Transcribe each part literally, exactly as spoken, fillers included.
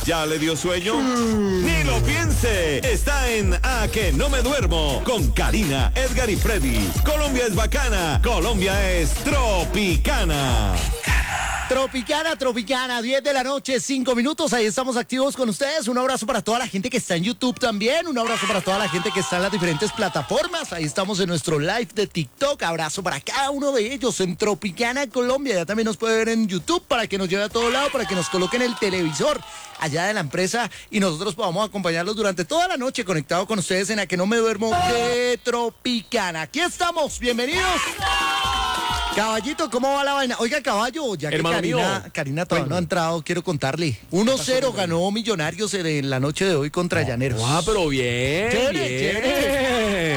¿Ya le dio sueño? Mm. Ni lo piense. Está en A Que No Me Duermo con Karina, Edgar y Freddy. Colombia es bacana. Colombia es tropicana. Tropicana, Tropicana, diez de la noche, cinco minutos, ahí estamos activos con ustedes. Un abrazo para toda la gente que está en YouTube también, un abrazo para toda la gente que está en las diferentes plataformas. Ahí estamos en nuestro live de TikTok, abrazo para cada uno de ellos en Tropicana Colombia. Ya también nos puede ver en YouTube para que nos lleve a todo lado, para que nos coloquen el televisor allá de la empresa y nosotros podamos acompañarlos durante toda la noche conectado con ustedes en A Que No Me Duermo de Tropicana. Aquí estamos, bienvenidos. Caballito, ¿cómo va la vaina? Oiga, caballo, ya que Hermano Karina, mío. Karina todavía no ha entrado, quiero contarle. uno cero ganó Millonarios en la noche de hoy contra No, Llaneros. Ah, pero bien, Chévere, bien. chévere.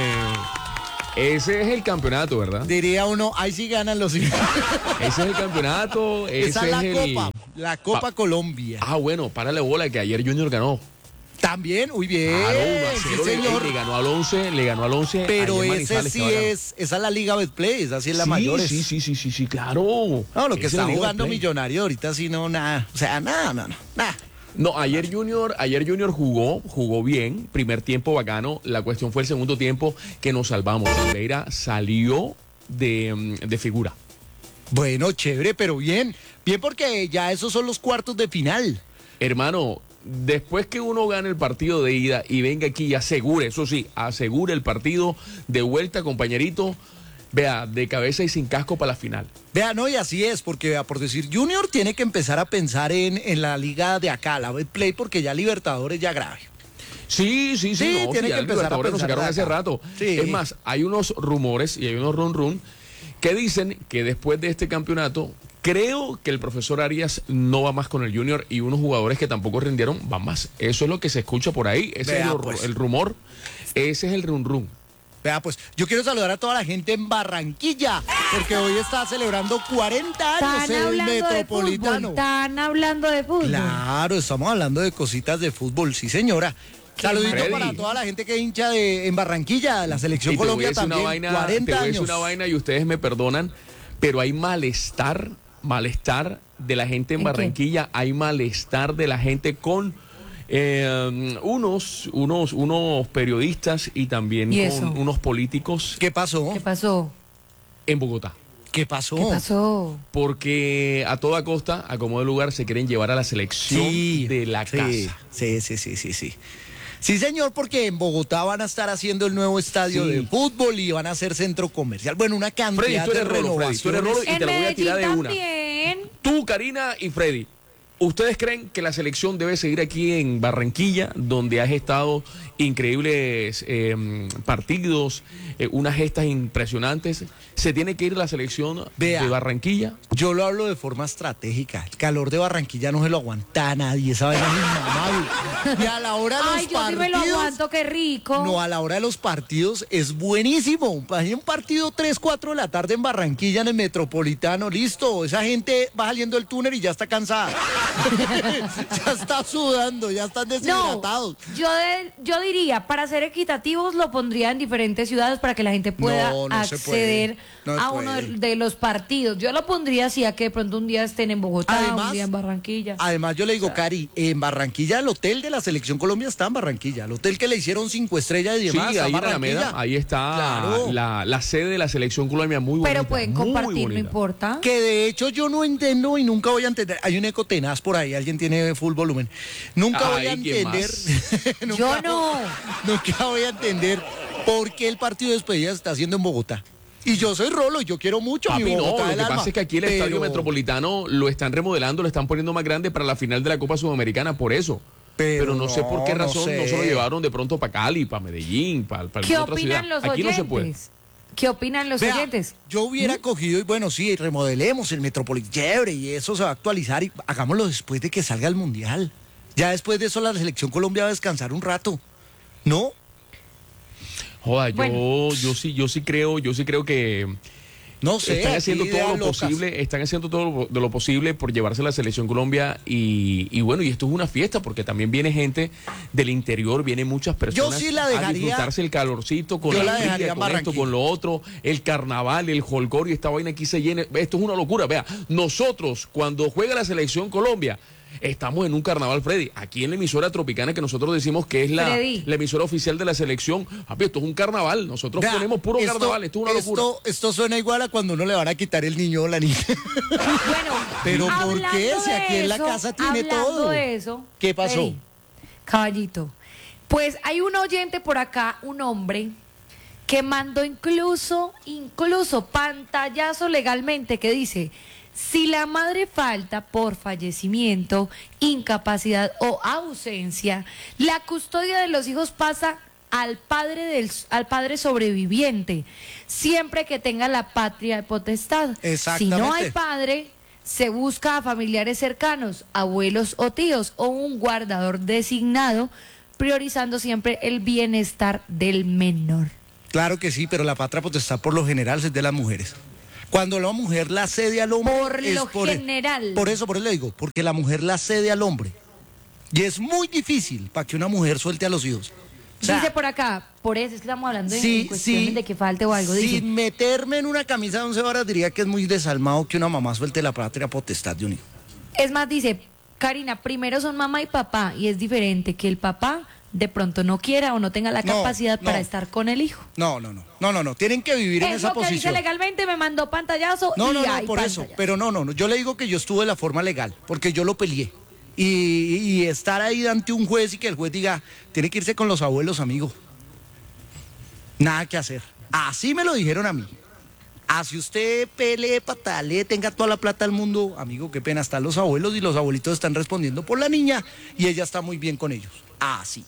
Ese es el campeonato, ¿verdad? Diría uno, ahí sí ganan los... Ese es el campeonato. Ese Esa es la el... Copa, la Copa Pa... Colombia. Ah, bueno, párale bola que ayer Junior ganó. También, muy bien, Claro, uno a sí, cero, señor. Le, le ganó al once, le ganó al once. Pero ese sí es, esa es la Liga Betplay, esa sí es la sí, mayores. Sí, sí, sí, sí, sí, claro. No, lo que Esa está es la jugando Betplay. Millonario ahorita sí no, nada. O sea, nada, no, no, nada. No, ayer Junior, ayer Junior jugó, jugó bien, primer tiempo bacano, la cuestión fue el segundo tiempo que nos salvamos. Silveira salió de, de figura. Bueno, chévere, pero bien. Bien porque ya esos son los cuartos de final. Hermano, después que uno gane el partido de ida y venga aquí y asegure, eso sí, asegure el partido de vuelta, compañerito, vea, de cabeza y sin casco para la final. Vea, no, y así es, porque vea, por decir, Junior tiene que empezar a pensar en, en la liga de acá, la Betplay, porque ya Libertadores ya grave. Sí, sí, sí, Sí, no, tiene sí, que ya empezar a Libertadores lo pensar sacaron de hace acá. rato. Sí. Es más, hay unos rumores y hay unos run run que dicen que después de este campeonato, creo que el profesor Arias no va más con el Junior y unos jugadores que tampoco rindieron van más. Eso es lo que se escucha por ahí, ese Vea, es el, pues. el rumor, ese es el run run. Vea, pues, yo quiero saludar a toda la gente en Barranquilla, porque hoy está celebrando cuarenta años Están el hablando de fútbol, Metropolitano. están hablando de fútbol. Claro, estamos hablando de cositas de fútbol, sí señora. Saludito Freddy. para toda la gente que hincha de, en Barranquilla, la selección Y te voy a Colombia decir una también, vaina, te cuarenta voy a decir años. una vaina y ustedes me perdonan, pero hay malestar, malestar de la gente en ¿En qué? Barranquilla, hay malestar de la gente con eh, unos, unos, unos periodistas y también ¿Y con eso? unos políticos ¿Qué pasó? ¿Qué pasó? en Bogotá. ¿Qué pasó? ¿Qué pasó? Porque a toda costa, a como de lugar, se quieren llevar a la selección Sí, de la sí, casa. Sí, sí, sí, sí, sí. Sí, señor, porque en Bogotá van a estar haciendo el nuevo estadio Sí. de fútbol y van a hacer centro comercial. Bueno, una Freddy, cantidad tú de eres rolo, Freddy, tú eres rolo renovaciones. y te lo voy a tirar de una. También. Tú, Karina y Freddy, ¿ustedes creen que la selección debe seguir aquí en Barranquilla, donde has estado increíbles eh, partidos, eh, unas gestas impresionantes? ¿Se tiene que ir la selección Vea. de Barranquilla? Yo lo hablo de forma estratégica. El calor de Barranquilla no se lo aguanta a nadie, esa vaina es inmamable. Y a la hora de los Ay, yo sí partidos... me lo aguanto, qué rico. No, a la hora de los partidos es buenísimo. Hay un partido tres, cuatro de la tarde en Barranquilla, en el Metropolitano, listo. Esa gente va saliendo del túnel y ya está cansada. Ya está sudando, ya están No, deshidratados. yo, de- yo diría, para ser equitativos lo pondría en diferentes ciudades para que la gente pueda No, no se puede. acceder No se a uno de, puede. de los partidos. Yo lo pondría así, a que de pronto un día estén en Bogotá, Además- un día en Barranquilla. Además, yo le digo, Cari, en Barranquilla, el hotel de la Selección Colombia está en Barranquilla. El hotel que le hicieron cinco estrellas y Sí, demás. ahí está en en Barranquilla. Alameda, ahí está Claro. la, la sede de la selección Colombia, muy bonita. Pero pueden muy compartir, no bonita. importa. Que de hecho yo no entiendo y nunca voy a entender. Hay un eco tenaz por ahí, alguien tiene full volumen. Nunca voy a Ay, ¿quién entender. nunca, Yo no. Nunca voy a entender por qué el partido de despedida se está haciendo en Bogotá. Y yo soy Rolo y yo quiero mucho mi Papi, no, Bogotá lo del que alma, pasa es que aquí el pero- Estadio Metropolitano lo están remodelando, lo están poniendo más grande para la final de la Copa Sudamericana, por eso. Pero Pero, no, sé por qué no, no razón no, sé. se lo llevaron de pronto para Cali, para Medellín, para, para ¿Qué alguna otra ciudad. opinan los Aquí oyentes? no se puede. ¿Qué opinan los Vea, oyentes? yo hubiera cogido y bueno, sí, remodelemos el Metropolitano, chévere, y eso se va a actualizar y hagámoslo después de que salga el Mundial. Ya después de eso la Selección Colombia va a descansar un rato. ¿No? Joda, yo, Bueno. yo sí, yo sí creo, yo sí creo que No sé. están haciendo aquí todo ideas lo locas. posible, están haciendo todo lo, de lo posible por llevarse la selección Colombia y, y bueno, y esto es una fiesta porque también viene gente del interior, vienen muchas personas sí la a dejaría- disfrutarse el calorcito con yo la la dejaría fría, en con esto, Barranquilla. con lo otro, el carnaval, el jolgorio, esta vaina aquí se llene, esto es una locura, vea, nosotros cuando juega la selección Colombia Estamos en un carnaval, Freddy. Aquí en la emisora Tropicana, que nosotros decimos que es la, la emisora oficial de la selección. Papi, esto es un carnaval. Nosotros Vea, ponemos puro esto, carnaval. Esto es una esto, locura. Esto suena igual a cuando uno le van a quitar el niño o la niña. Bueno, pero ¿por qué? Si aquí en la casa tiene todo. De eso, ¿Qué pasó? Hey, caballito. Pues hay un oyente por acá, un hombre, que mandó incluso, incluso pantallazo legalmente que dice: si la madre falta por fallecimiento, incapacidad o ausencia, la custodia de los hijos pasa al padre del, al padre sobreviviente, siempre que tenga la patria potestad. Si no hay padre, se busca a familiares cercanos, abuelos o tíos, o un guardador designado, priorizando siempre el bienestar del menor. Claro que sí, pero la patria potestad por lo general es de las mujeres. Cuando la mujer la cede al hombre... Por es lo por general. El, por eso, por eso le digo, porque la mujer la cede al hombre. Y es muy difícil para que una mujer suelte a los hijos. O sea, dice por acá, por eso es que estamos hablando sí, en cuestiones sí, de que falte o algo. Sin dice, meterme en una camisa de once horas, diría que es muy desalmado que una mamá suelte la patria potestad de un hijo. Es más, dice, Karina, primero son mamá y papá, y es diferente que el papá de pronto no quiera o no tenga la no, capacidad no. para estar con el hijo. No, no, no, no, no, no, tienen que vivir es en esa lo que posición. dice legalmente, me mandó pantallazo No, y no, no, hay por pantallazo. eso, pero no, no, no, yo le digo que yo estuve de la forma legal, porque yo lo peleé. Y, y estar ahí ante un juez y que el juez diga, tiene que irse con los abuelos, amigo. Nada que hacer. Así me lo dijeron a mí. Así usted pelee, patale, tenga toda la plata del mundo, amigo, qué pena, están los abuelos y los abuelitos están respondiendo por la niña y ella está muy bien con ellos. Así.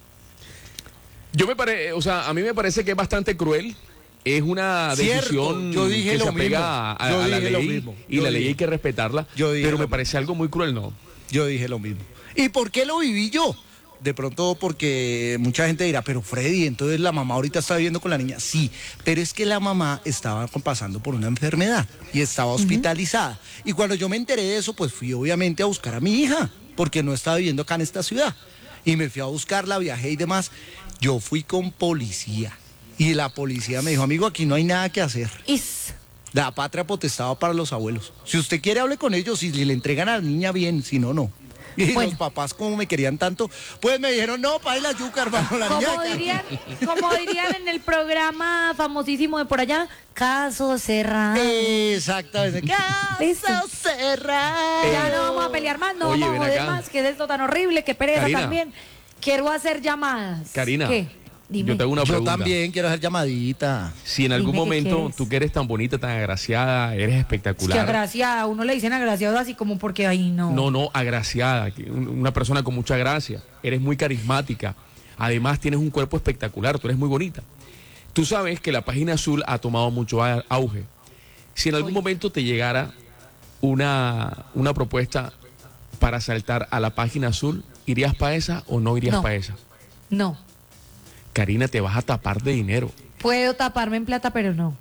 Yo me parece, o sea, a mí me parece que es bastante cruel. Es una decisión yo dije que lo se apega mismo. a, a- Yo a la dije lo ley mismo. y Yo la ley dije. hay que respetarla, Yo dije pero lo me mismo. parece algo muy cruel, ¿no? Yo dije lo mismo. ¿Y por qué lo viví yo? De pronto porque mucha gente dirá, pero Freddy, entonces la mamá ahorita está viviendo con la niña. Sí, pero es que la mamá estaba pasando por una enfermedad y estaba hospitalizada. Uh-huh. Y cuando yo me enteré de eso, pues fui obviamente a buscar a mi hija, porque no estaba viviendo acá en esta ciudad. Y me fui a buscarla, viajé y demás. Yo fui con policía y la policía me dijo, amigo, aquí no hay nada que hacer. Is. La patria potestad para los abuelos. Si usted quiere, hable con ellos y le entregan a la niña bien, si no, no. Y bueno, los papás, como me querían tanto, pues me dijeron, no, paila yuca, hermano, la como niña. dirían, como dirían en el programa famosísimo de por allá, caso cerrado. Exactamente. Caso cerrado. Ya no vamos a pelear más, no Oye, vamos a ven joder acá. más, que es esto tan horrible, que pereza Karina. también. Quiero hacer llamadas. Karina, ¿Qué? Dime. yo te hago una Yo pregunta. también quiero hacer llamadita. Si en algún Dime qué momento quieres. tú que eres tan bonita, tan agraciada, eres Es que espectacular. agraciada, a uno le dicen agraciado así como porque ahí no. No, no, agraciada, que un- una persona con mucha gracia, eres muy carismática, además tienes un cuerpo espectacular, tú eres muy bonita. Tú sabes que la página azul ha tomado mucho a- auge. Si en algún Oye. momento te llegara una, una propuesta para saltar a la página azul, ¿irías para esa o no irías No. para esa? No. Karina, te vas a tapar de dinero. Puedo taparme en plata, pero no.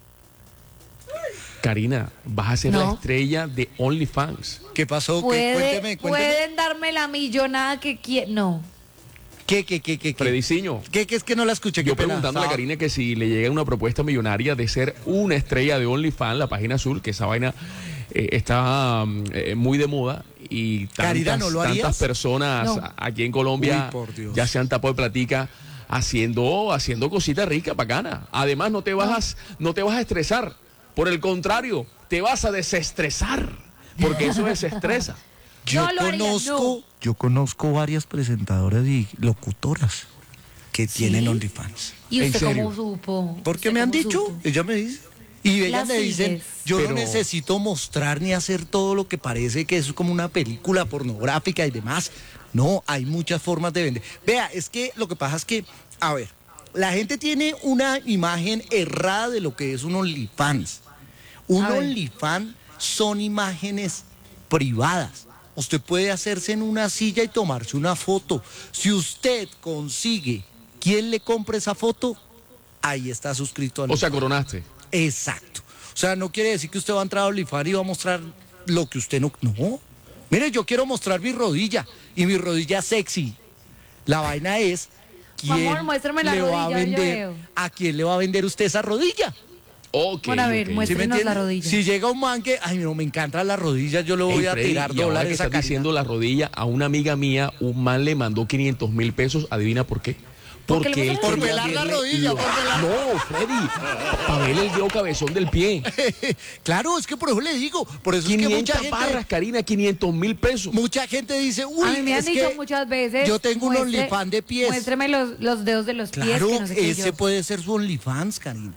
Karina, vas a ser No. la estrella de OnlyFans. ¿Qué pasó? ¿Qué? Puede- Cuénteme, cuénteme. Pueden darme la millonada que quieran. No. ¿Qué, qué, qué, qué? ¿Qué? Frediciño, ¿Qué, qué es que no la escuché? yo Qué pena. preguntándole a Estaba- Karina que si le llega una propuesta millonaria de ser una estrella de OnlyFans, la página azul, que esa vaina eh, está mm, eh, muy de moda y Karina, tantas, ¿no lo harías? tantas personas No. a- aquí en Colombia Uy, por Dios. ya se han tapado de platica haciendo, haciendo cositas ricas, bacanas. Además, no te vas, no te vas a estresar. Por el contrario, te vas a desestresar, porque eso desestresa. Yo No lo haría, conozco, no. yo conozco varias presentadoras y locutoras que ¿Sí? tienen OnlyFans. ¿Y ¿En usted serio? cómo supo? Porque ¿Usted me han cómo dicho, supo? ella me dice. Y ellas Las me dicen, sigues. yo Pero- no necesito mostrar ni hacer todo lo que parece que es como una película pornográfica y demás. No, hay muchas formas de vender. Vea, es que lo que pasa es que, a ver, la gente tiene una imagen errada de lo que es un OnlyFans. Un A ver. OnlyFans son imágenes privadas. Usted puede hacerse en una silla y tomarse una foto. Si usted consigue quien le compre esa foto, ahí está suscrito al O sea, coronaste. Exacto. O sea, no quiere decir que usted va a entrar a OnlyFans y va a mostrar lo que usted no... No. Mire, yo quiero mostrar mi rodilla y mi rodilla sexy. La vaina es... ¿quién Amor, muéstrame la le va a rodilla, yo vender, veo. ¿A quién le va a vender usted esa rodilla? Ok, Bueno, a ver, ok. ¿Sí me muéstrenos la entiende? rodilla. Si llega un man que, ay, no, me encantan las rodillas, yo le voy Ey, a Freddy, tirar y ahora que dólares a estás Karina. diciendo la rodilla, a una amiga mía, un man le mandó quinientos mil pesos, adivina por qué. Porque le él puso la Por quería pelar la verle rodilla, lo- por pelar- No, Freddy, para verle el dedo cabezón del pie. Claro, es que por eso le digo, por eso es que mucha quinientas gente, barras, Karina, quinientos mil pesos. mucha gente dice, uy, A mí me han es dicho que muchas veces. yo tengo un muestre- OnlyFans de pies. Muéstreme los, los dedos de los pies. Claro, Que no sé qué ese yo. puede ser su OnlyFans, Karina.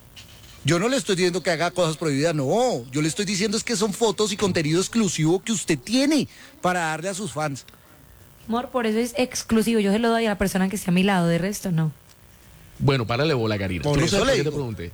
Yo no le estoy diciendo que haga cosas prohibidas, no. Yo le estoy diciendo es que son fotos y contenido exclusivo que usted tiene para darle a sus fans. Amor, por eso es exclusivo. Yo se lo doy a la persona que esté a mi lado, de resto no. Bueno, párale bola, Karina. Por ¿Tú no eso sabes le por qué te digo. pregunté?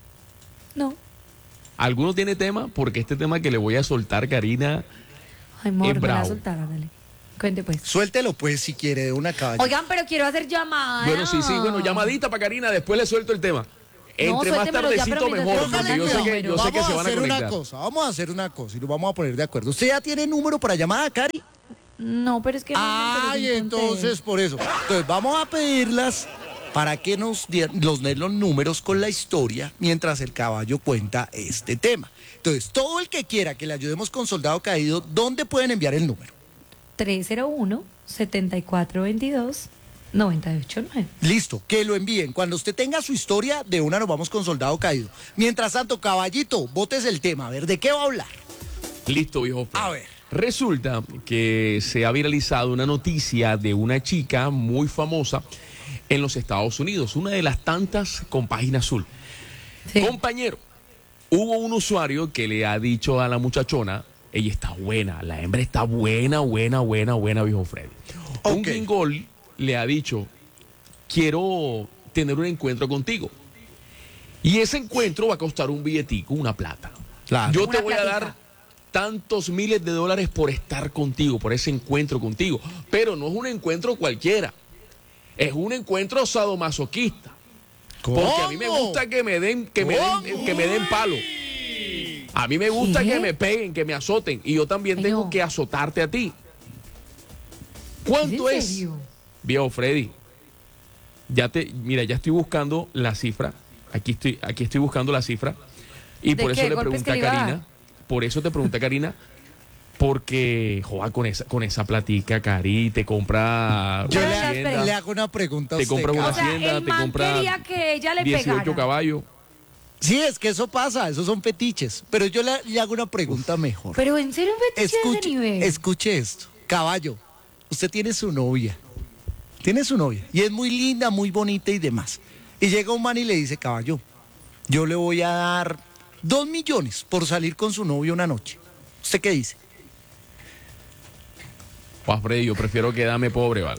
No. ¿Alguno tiene tema? Porque este tema que le voy a soltar, Karina, Ay, amor, Es me la bravo. soltaron, dale. Cuente pues. Suéltelo pues si quiere de una caballa. Oigan, pero quiero hacer llamada. bueno, sí, sí, bueno, llamadita para Karina, después le suelto el tema. Entre más suéltemelo ya, tardecito pero mientras mejor, tanto, porque yo sé que, yo sé que vamos se a van a hacer una conectar. cosa, vamos a hacer una cosa y nos vamos a poner de acuerdo. ¿Usted ya tiene número para llamada, Cari? No, pero es que no me Ay, interesa, entonces por eso. Entonces vamos a pedirlas para que nos die- nos den los números con la historia mientras el caballo cuenta este tema. Entonces, todo el que quiera que le ayudemos con Soldado Caído, ¿dónde pueden enviar el número? tres cero uno, setenta y cuatro veintidós, noventa y ocho nueve. Listo, que lo envíen. Cuando usted tenga su historia, de una nos vamos con Soldado Caído. Mientras tanto, caballito, botes el tema. A ver, ¿de qué va a hablar? Listo, viejo. A ver. Resulta que se ha viralizado una noticia de una chica muy famosa en los Estados Unidos, una de las tantas con página azul. Sí. Compañero, hubo un usuario que le ha dicho a la muchachona, ella está buena, la hembra está buena, buena, buena, buena, viejo Freddy. Un Ok. gringol le ha dicho, quiero tener un encuentro contigo. Y ese encuentro va a costar un billetico, una plata. Claro. Yo te Una voy a platica. dar tantos miles de dólares por estar contigo, por ese encuentro contigo. Pero no es un encuentro cualquiera. Es un encuentro sadomasoquista. Porque a mí me ¿Cómo? gusta que me den, que me den, que me den palo. A mí me gusta ¿Qué? que me peguen, que me azoten. Y yo también Ay, tengo no. que azotarte a ti. ¿Es ¿Cuánto en es? serio? Viejo Freddy. Ya te, mira, ya estoy buscando la cifra. Aquí estoy, aquí estoy buscando la cifra. Y ¿De por eso qué? le ¿Golpes pregunté a que le iba a dar? Karina. Por eso te pregunté a Karina. Porque, joder, con esa, con esa platica, Cari, te compra Yo una Pero, le, hacienda, le hago una pregunta a te usted, compra una O caballito. sea, hacienda, el te man compra quería que ella le dieciocho pegara. caballos. Sí, es que eso pasa, esos son fetiches. Pero yo le, le hago una pregunta mejor. Pero en serio, un fetiche de ese Escuche, nivel. escuche esto. Caballo, usted tiene su novia. Tiene su novia. Y es muy linda, muy bonita y demás. Y llega un man y le dice, caballo, yo le voy a dar dos millones por salir con su novio una noche. ¿Usted qué dice? Juan Freddy, yo prefiero quedarme pobre, ¿vale?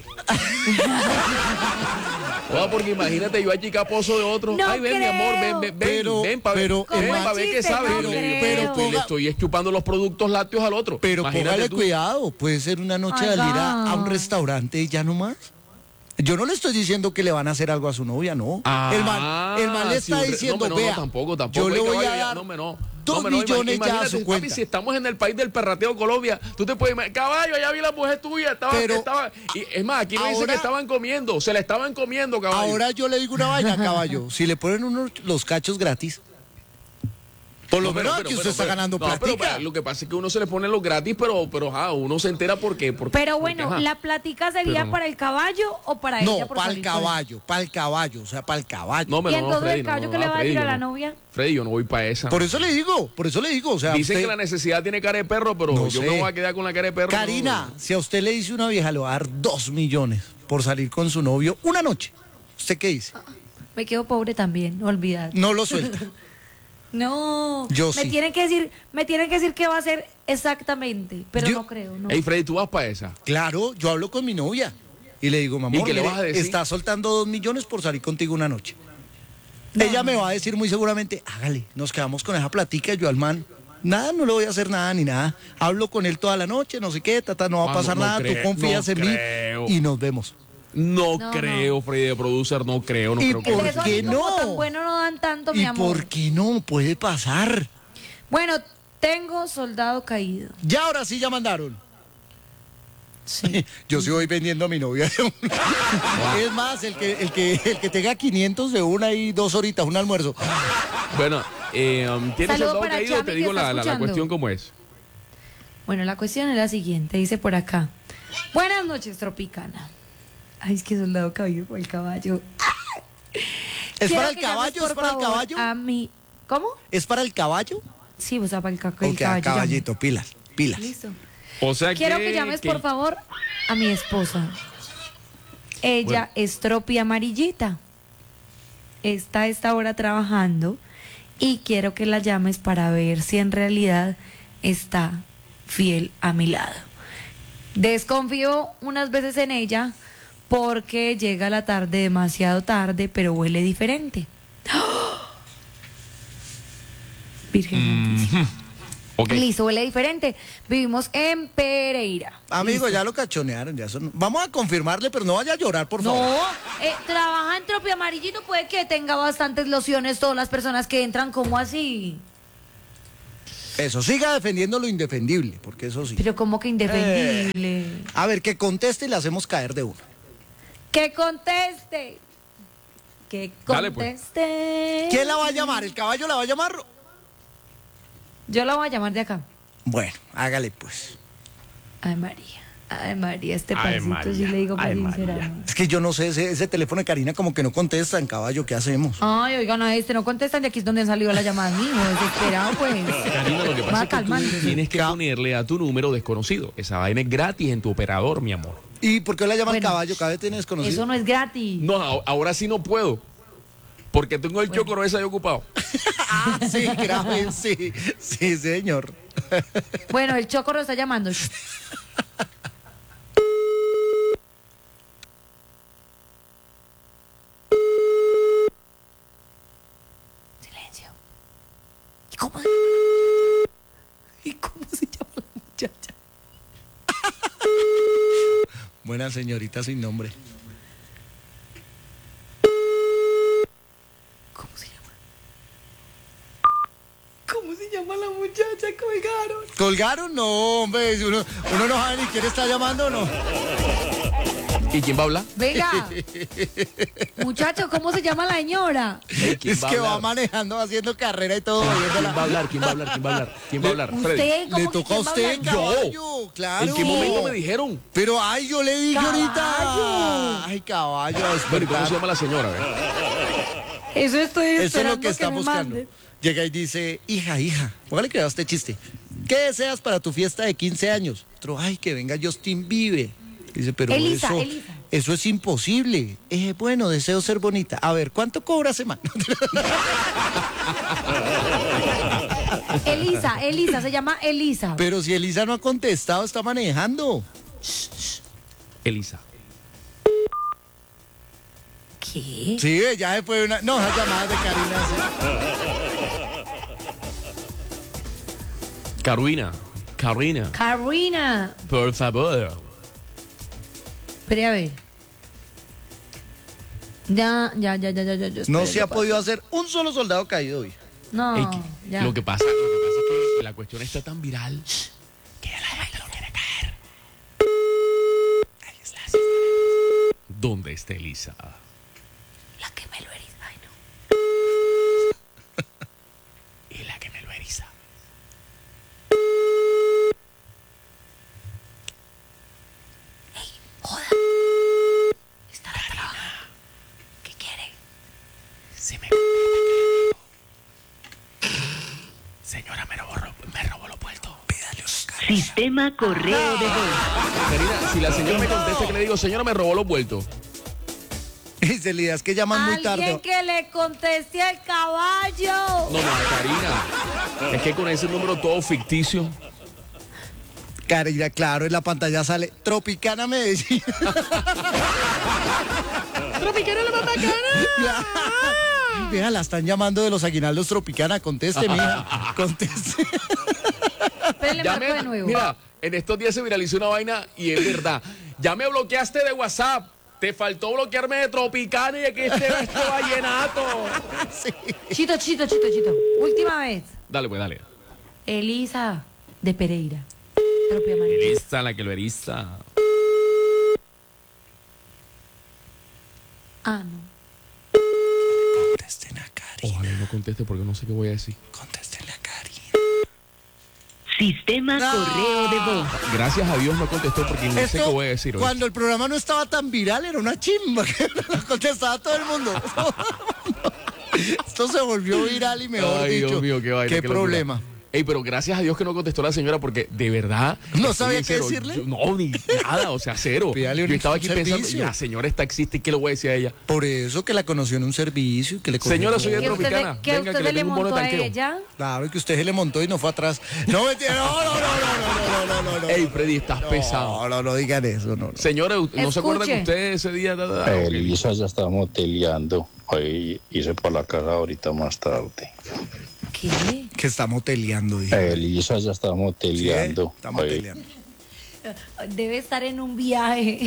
Joder, porque imagínate yo allí caposo de otro. No Ay, ven, mi amor, ven, ven, ven, Pero- ven para ver, pero, ven hermano- pa' ver qué chiste, sabe. no Pero, creo. pero, pues, le ponga- estoy chupando los productos lácteos al otro. Pero Imagínate póngale tú. cuidado, puede ser una noche de Oiga. ir a, a un restaurante y ya no más. Yo no le estoy diciendo que le van a hacer algo a su novia, no. Ah, el, man, el man le sí, está un re- diciendo, no, no, no, vea, tampoco, tampoco. yo le Ay, voy caballo, a ya, dar no, me no. dos No, me no, millones ya a imagínate, su papi, cuenta. si estamos en el país del perrateo Colombia, tú te puedes imaginar, caballo, ya vi la mujer tuya, estaba, Pero- estaba, y es más, aquí me dice ahora- que estaban comiendo, se la estaban comiendo, caballo. Ahora yo le digo una vaina, caballo. Si le ponen unos los cachos gratis, por lo No, pero- menos pero- aquí usted pero- está pero- ganando no, pero, platica. pero, lo que pasa es que uno se le pone los gratis, pero, pero ajá, uno se entera porque. porque Pero bueno, porque, ajá. ¿la platica sería Pero no. para el caballo o para ella? No, por para el salir con él? caballo, para el caballo, o sea, para el caballo. No, ¿Y pero no, entonces Freddy, el no, caballo no, que le va a Freddy, decir a yo la no- novia? Freddy, yo no voy para esa. Por eso le digo, por eso le digo, o sea, Dicen usted- que la necesidad tiene cara de perro, pero No yo sé. me voy a quedar con la cara de perro. Karina, no. si a usted le dice una vieja, le va a dar dos millones por salir con su novio una noche. ¿Usted qué dice? Me quedo pobre también, olvidar. No lo suelta. No, Yo me sí. tienen que decir, me tienen que decir qué va a hacer exactamente, pero Yo- no creo, no. Ey, Freddy, tú vas para esa. Claro, yo hablo con mi novia y le digo, mamá, ¿Y qué le vas a decir? está soltando dos millones por salir contigo una noche. No. Ella me va a decir muy seguramente, hágale, nos quedamos con esa platica, yo al man, nada, no le voy a hacer nada ni nada. Hablo con él toda la noche, no sé qué, tata, no va a Ah, pasar no, no nada, creo, tú confías no en creo. mí y nos vemos. No, No, creo, Freddy, de producer, no creo, no ¿Y creo que por De eso eso qué así como no? tan bueno no dan tanto, mi ¿Y amor. por qué no? Puede pasar. Bueno, tengo soldado caído. Ya ahora sí ya mandaron. Sí. Yo sí voy vendiendo a mi novia de una. Es más, el que, el, que, el que tenga quinientos de una y dos horitas, un almuerzo. Bueno, eh, um, ¿tienes Saludo soldado para caído? Chami, Te que digo está la, la, la escuchando. cuestión como es. Bueno, la cuestión es la siguiente, dice por acá. Buenas noches, Tropicana. Ay, es que soldado caído por el caballo. ¿Es Quiero para el que llames, caballo? por ¿Es para el favor, caballo? A mí. ¿Cómo? ¿Es para el caballo? Sí, o sea, para el, ca- el Ok, caballo. caballito, pilas, pilas. llama. Listo. O sea Quiero que llames, por favor, a mi esposa. Ella Bueno. es Tropi Amarillita. Está a esta hora trabajando y quiero que la llames para ver si en realidad está fiel a mi lado. Desconfío unas veces en ella porque llega a la tarde demasiado tarde, pero huele diferente. ¡Oh! Virgen Santísima. Ok. Listo, huele diferente. Vivimos en Pereira. Amigo, Listo. ya lo cachonearon. Ya son... Vamos a confirmarle, pero no vaya a llorar, por favor. No, eh, trabaja en Tropi Amarillito, puede que tenga bastantes lociones todas las personas que entran, ¿cómo así? Eso, siga defendiendo lo indefendible, porque eso sí. Pero como que indefendible. A ver, que conteste y le hacemos caer de una. Que conteste. Que Dale, pues. conteste. ¿Quién la va a llamar? ¿El caballo la va a llamar? Yo la voy a llamar de acá. Bueno, hágale pues. Ay, María. Ay, María, este Ay, pancito María. sí le digo para Ay, María. sinceramente. Es que yo no sé, ese, ese teléfono de Karina como que no contesta en caballo, ¿qué hacemos? Ay, oigan, a este no contestan, de aquí es donde han salido las llamadas mío, desesperado pues. Karina, lo que Va pasa es que calmando. tú tienes que ponerle a tu número desconocido. Esa vaina es gratis en tu operador, mi amor. ¿Y por qué la llama el Bueno, caballo? Cada vez tiene desconocido. Eso no es gratis. No, a- ahora sí no puedo. Porque tengo el chocoro ese ahí ocupado. Ah, sí, grave, sí, sí, señor. Bueno, el Choco lo está llamando. Silencio. ¿Y cómo se ¿Y cómo se llama la muchacha? Buena señorita sin nombre. ¿Cómo se llama? ¿Cómo se llama la muchacha? Colgaron. ¿Colgaron? No, hombre, uno, uno no sabe ni quién está llamando o no. ¿Y quién va a hablar? Venga. Muchacho, ¿cómo se llama la señora? Ey, ¿quién Es va a que va hablar? manejando, haciendo carrera y todo. ¿Quién oyéndola. va a hablar? ¿Quién va a hablar? ¿Quién va a hablar? ¿Quién va a hablar? Freddy. Usted, ¿cómo Le que toca a quién va usted, hablar? caballo, claro. ¿En qué momento me dijeron? Pero ay, yo le dije ahorita. Caballo. Ay, caballo, a Bueno, ¿y cómo despertar. se llama la señora? A ver. Eso estoy Eso es esperando lo que está me buscando. mande. Llega y dice, hija, hija, póngale cuidado a este chiste. ¿Qué deseas para tu fiesta de quince años? Otro, ay, que venga Justin Bieber. Dice, pero Elisa, eso, Elisa. eso es imposible. Eh, bueno, deseo ser bonita. A ver, ¿cuánto cobra semana? Elisa, Elisa, se llama Elisa. Pero si Elisa no ha contestado, está manejando. Elisa. ¿Qué? Sí, ya después de una... No, esas llamadas de Karina. Sí. Carolina. Carolina. Karina. Por favor. Espere a ver. Ya, ya, ya, ya, ya, ya. ya, No espere, se ha ya podido hacer un solo soldado caído hoy. No, Ey, que- ya. lo que pasa, lo que pasa es que la cuestión está tan viral que ya la gente no quiere caer. Ahí está. ¿Dónde está Elisa? La que me lo eriza. Ay, no. Y la que me lo eriza. Joda. Está trabajando. ¿Qué quiere? Se me... Señora, me robó, me robó los vueltos. Pídale unos carros. Sistema correo de voz. Karina, si la señora me contesta que le digo, señora, me robó los vueltos. Dice Lidia, es que llaman muy Alguien tarde. que le conteste al caballo. No, no, Karina. Es que con ese número todo ficticio. Karina, claro, en la pantalla sale Tropicana Medellín. Tropicana la papacana. Mira, la están llamando de los aguinaldos Tropicana. Conteste, mija. Conteste. Pero le Ya marco me- de nuevo. Mira, en estos días se viralizó una vaina y es verdad. Ya me bloqueaste de WhatsApp. Te faltó bloquearme de Tropicana y de que este este vallenato. Chito, chito, chito, chito. Última vez. Dale, pues, dale. Elisa de Pereira. Tropia Amarilla. Elisa, la que lo eriza. Ah, no. Contesten a Karina. Ojalá no conteste porque no sé qué voy a decir. Contestenle a Karina. Sistema No. correo de voz. Gracias a Dios no contestó porque no sé Esto, qué voy a decir hoy. cuando el programa no estaba tan viral, era una chimba que lo contestaba todo el mundo. Esto se volvió viral y mejor Ay, dicho. Dios mío, qué vaina. qué qué locura. problema. Ey, pero gracias a Dios que no contestó la señora porque de verdad. ¿No estoy sabía en qué cero. decirle? Yo- no, ni nada, o sea, cero. Pídale un Yo estaba aquí pensando, servicio. la señora está existe, ¿qué le voy a decir a ella? Por eso que la conoció en un servicio y que le cogió Señora, todo. soy de Que usted, Tropicana. le- que Venga, usted que le le tengo un bono montó de a tanqueo. ella. Claro que usted se le montó y no fue atrás. No, mentira, no, no, no, no, no, no, no, no, no. Ey, Freddy, estás pesado. No, no, no digan eso, no, no. Señora, ¿no se acuerda que Escuche. usted ese día... da, da, da? Ok. Elisa ya está moteleando. Hoy iré para la casa ahorita más tarde. ¿Qué? Que está moteleando, dije. Elisa ya está Sí, moteleando. está Hoy- moteleando. Debe estar en un viaje.